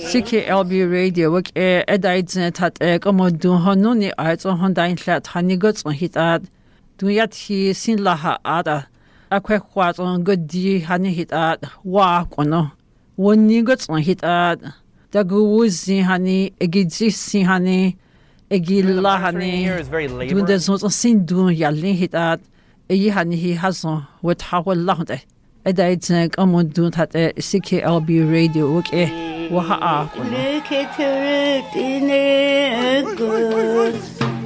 CKLB Radio work edaitzen tat komodun honuni aitson hondain hlat hanigots on hitat duyat hi sin laha ada akwe kwat on godi hani hitat wa kono wonigots on hitat daguzi hani egizisi hani egilla hani dundezot on sin dun yalin hitat eyi hani hi hason wet hawallahde edaitzen komodun tat CKLB Radio work Look at her in